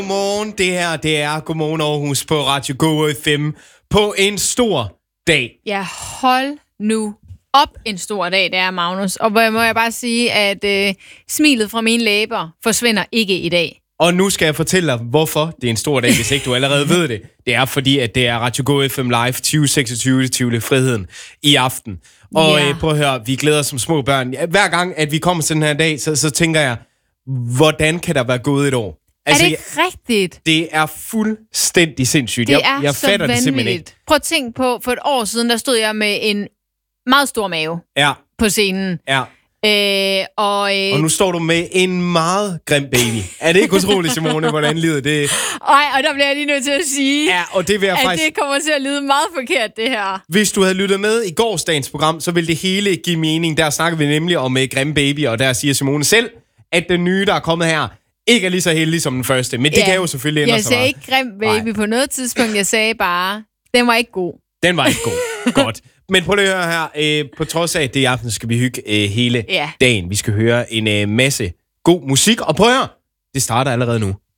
Godmorgen, det her det er Godmorgen Aarhus på Radio Go FM på en stor dag. Ja, hold nu op en stor dag, det er, Magnus. Og må jeg bare sige, at smilet fra mine læber forsvinder ikke i dag. Og nu skal jeg fortælle dig, hvorfor det er en stor dag, hvis ikke du allerede ved det. Det er fordi, at det er Radio Go FM Live 2026 til Friheden i aften. Og prøv at høre, vi glæder os som små børn. Hver gang, at vi kommer til den her dag, så tænker jeg, hvordan kan der være gået et år? Altså, er det ikke rigtigt? Det er fuldstændig sindssygt. Jeg fatter det simpelthen ikke. Prøv at tænke på, for et år siden, der stod jeg med en meget stor mave på scenen. Ja. Og nu står du med en meget grim baby. Er det ikke utroligt, Simone, hvordan livet det? Og der bliver jeg lige nødt til at sige, og det vil jeg at det kommer til at lyde meget forkert, det her. Hvis du havde lyttet med i gårsdagens program, så ville det hele give mening. Der snakker vi nemlig om grim baby, og der siger Simone selv, at den nye, der er kommet her, ikke er lige så heldig som den første. Men det kan jo selvfølgelig ændre sig. Jeg sagde ikke grim baby på noget tidspunkt. Jeg sagde bare, den var ikke god. Den var ikke god. Godt. Men prøv lige at høre her. På trods af, at det i aften skal vi hygge hele dagen. Vi skal høre en masse god musik. Og prøv at høre, det starter allerede nu.